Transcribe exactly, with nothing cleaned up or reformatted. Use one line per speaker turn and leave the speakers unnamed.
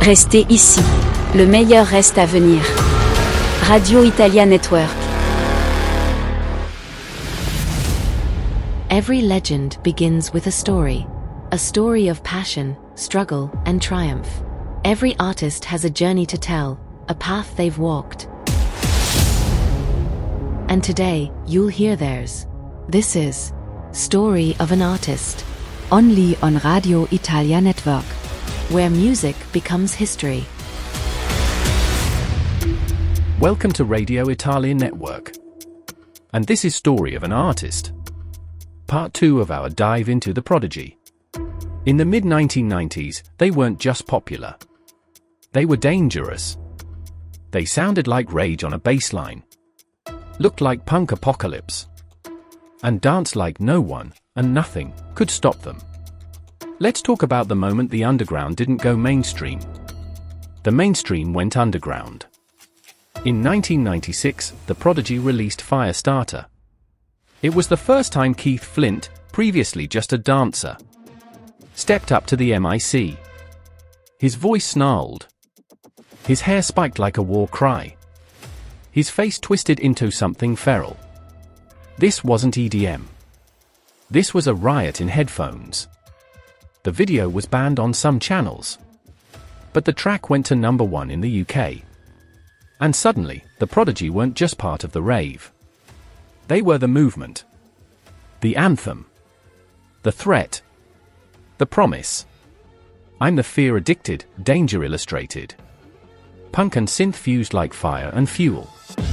Restez ici. Le meilleur reste à venir. Radio Italia Network.
Every legend begins with a story. A story of passion, struggle, and triumph. Every artist has a journey to tell, a path they've walked. And today, you'll hear theirs. This is Story of an Artist. Only on Radio Italia Network, where music becomes history.
Welcome to Radio Italia Network. And this is Story of an Artist. Part two of our dive into The Prodigy. In the mid nineteen nineties, they weren't just popular. They were dangerous. They sounded like Rage on a bass line, looked like punk apocalypse, and danced like no one, and nothing, could stop them. Let's talk about the moment the underground didn't go mainstream. The mainstream went underground. In nineteen ninety-six, The Prodigy released Firestarter. It was the first time Keith Flint, previously just a dancer, stepped up to the mic. His voice snarled. His hair spiked like a war cry. His face twisted into something feral. This wasn't E D M. This was a riot in headphones. The video was banned on some channels, but the track went to number one in the U K. And suddenly, The Prodigy weren't just part of the rave. They were the movement, the anthem, the threat, the promise. I'm the fear-addicted, danger illustrated. Punk and synth fused like fire and fuel.